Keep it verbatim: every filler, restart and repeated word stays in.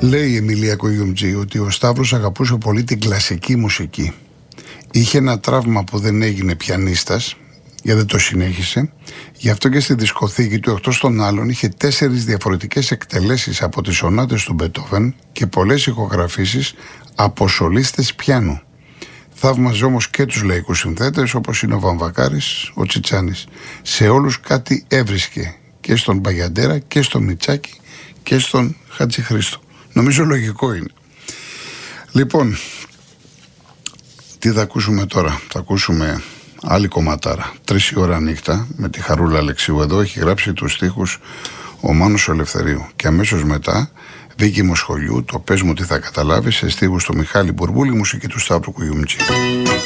Λέει η Εμιλία Κογιουμτζή ότι ο Σταύρος αγαπούσε πολύ την κλασική μουσική. Είχε ένα τραύμα που δεν έγινε πιανίστας, γιατί δεν το συνέχισε. Γι' αυτό και στη δισκοθήκη του, εκτός των άλλων, είχε τέσσερις διαφορετικές εκτελέσεις από τις σονάτες του Μπετόβεν και πολλές ηχογραφήσεις από σολίστες πιάνου. Θαύμαζε όμως και τους λαϊκούς συνθέτες, όπως είναι ο Βαμβακάρης, ο Τσιτσάνης. Σε όλους κάτι έβρισκε, και στον Μπαγιαντέρα και στον Μιτσάκη και στον Χατζηχρήστο. Νομίζω λογικό είναι. Λοιπόν, τι θα ακούσουμε τώρα? Θα ακούσουμε άλλη κομματάρα. Τρεις η ώρα νύχτα, με τη Χαρούλα Αλεξίου. Εδώ έχει γράψει τους στίχους ο Μάνος Ελευθερίου. Και αμέσως μετά Βίκη Μοσχολιού, το «Πες μου τι θα καταλάβεις», σε στίχους του Μιχάλη Μπουρμπούλη, μουσική του Σταύρου Κογιουμτζή.